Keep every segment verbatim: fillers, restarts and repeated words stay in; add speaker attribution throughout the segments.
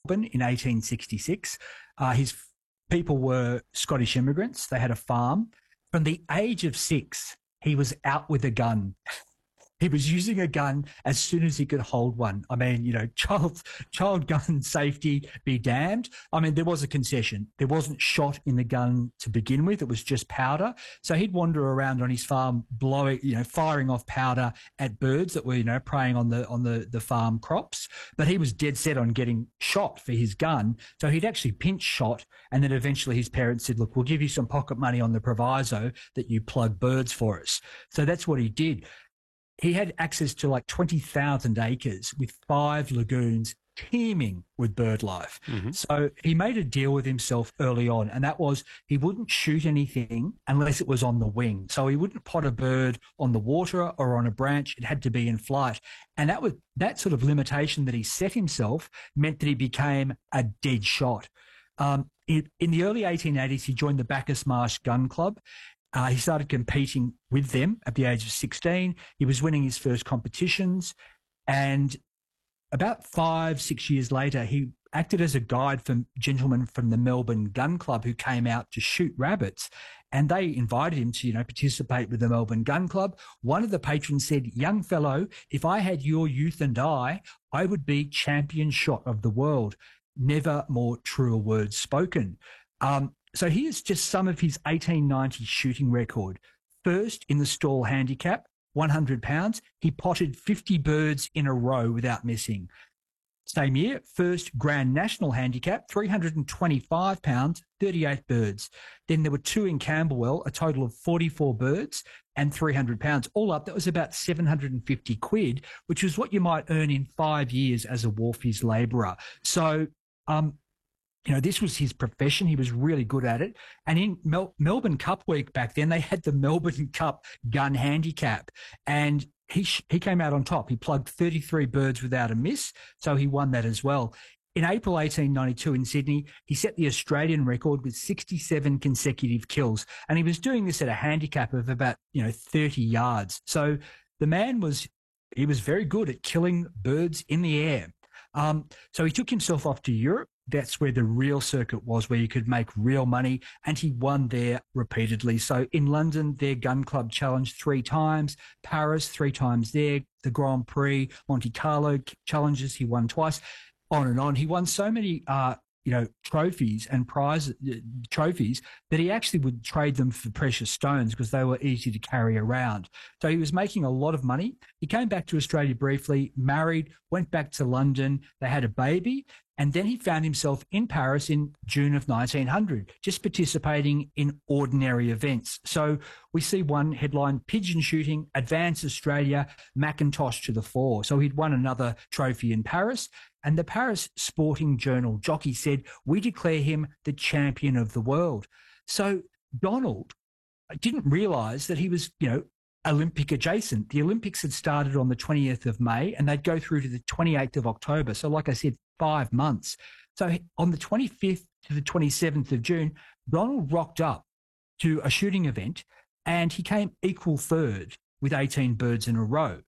Speaker 1: Melbourne in eighteen sixty-six. Uh, his people were Scottish immigrants. They had a farm. From the age of six, he was out with a gun. He was using a gun as soon as he could hold one. I mean, you know, child child gun safety be damned. I mean, there was a concession. There wasn't shot in the gun to begin with. It was just powder. So he'd wander around on his farm, blowing, you know, firing off powder at birds that were, you know, preying on the on the the farm crops. But he was dead set on getting shot for his gun. So he'd actually pinch shot, and then eventually his parents said, "Look, we'll give you some pocket money on the proviso that you plug birds for us." So that's what he did. He had access to like twenty thousand acres with five lagoons teeming with bird life. Mm-hmm. So he made a deal with himself early on, and that was he wouldn't shoot anything unless it was on the wing. So he wouldn't pot a bird on the water or on a branch. It had to be in flight. And that was that sort of limitation that he set himself meant that he became a dead shot. Um, in, in the early eighteen eighties, he joined the Bacchus Marsh Gun Club. Uh, he started competing with them at the age of sixteen. He was winning his first competitions. And about five, six years later, he acted as a guide for gentlemen from the Melbourne Gun Club who came out to shoot rabbits. And they invited him to, you know, participate with the Melbourne Gun Club. One of the patrons said, "Young fellow, if I had your youth and eye, I would be champion shot of the world." Never more truer words spoken. Um, So here's just some of his eighteen ninety shooting record. First in the stall handicap, one hundred pounds. He potted fifty birds in a row without missing. Same year, first Grand National handicap, three hundred twenty-five pounds, thirty-eight birds. Then there were two in Camberwell, a total of forty-four birds and three hundred pounds. All up, that was about seven hundred fifty quid, which was what you might earn in five years as a wharfies labourer. So, um, you know, this was his profession. He was really good at it. And in Mel- Melbourne Cup week back then, they had the Melbourne Cup gun handicap. And he sh- he came out on top. He plugged thirty-three birds without a miss. So he won that as well. In April eighteen ninety-two in Sydney, he set the Australian record with sixty-seven consecutive kills. And he was doing this at a handicap of about, you know, thirty yards. So the man was, he was very good at killing birds in the air. Um, so he took himself off to Europe. That's where the real circuit was, where you could make real money, and he won there repeatedly. So in London, their gun club challenged three times, Paris three times there, the Grand Prix, Monte Carlo challenges, he won twice, on and on. He won so many, uh, you know, trophies and prize uh, trophies that he actually would trade them for precious stones because they were easy to carry around. So he was making a lot of money. He came back to Australia briefly, married, went back to London. They had a baby. And then he found himself in Paris in June of nineteen hundred, just participating in ordinary events. So we see one headline, pigeon shooting, advance Australia, Macintosh to the fore. So he'd won another trophy in Paris. And the Paris Sporting Journal jockey said, "We declare him the champion of the world." So Donald didn't realise that he was, you know, Olympic adjacent. The Olympics had started on the twentieth of May and they'd go through to the twenty-eighth of October. So like I said, five months. So on the twenty-fifth to the twenty-seventh of June, Donald rocked up to a shooting event and he came equal third with eighteen birds in a row.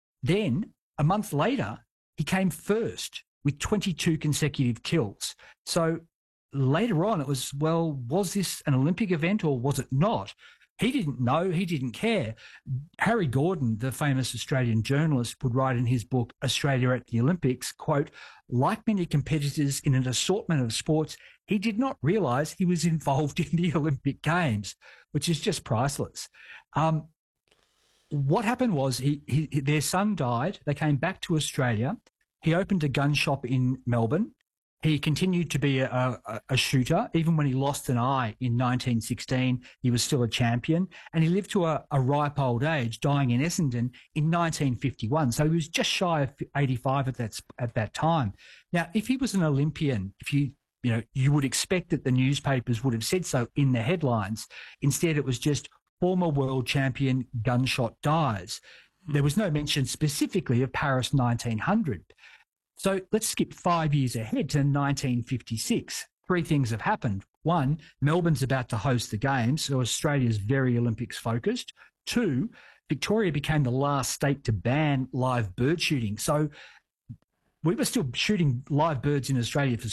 Speaker 1: Then a month later, he came first with twenty-two consecutive kills. So later on, it was, well, was this an Olympic event or was it not? He didn't know. He didn't care. Harry Gordon, the famous Australian journalist, would write in his book, Australia at the Olympics, quote, "Like many competitors in an assortment of sports, he did not realise he was involved in the Olympic Games," which is just priceless. Um, what happened was he, he, their son died. They came back to Australia. He opened a gun shop in Melbourne. He continued to be a, a, a shooter. Even when he lost an eye in nineteen sixteen, he was still a champion. And he lived to a, a ripe old age, dying in Essendon in nineteen fifty-one. So he was just shy of eighty-five at that, at that time. Now, if he was an Olympian, if you, you know, you would expect that the newspapers would have said so in the headlines. Instead, it was just former world champion gunshot dies. There was no mention specifically of Paris nineteen hundred. So let's skip five years ahead to nineteen fifty-six. Three things have happened. One, Melbourne's about to host the Games, so Australia's very Olympics focused. Two, Victoria became the last state to ban live bird shooting. So we were still shooting live birds in Australia for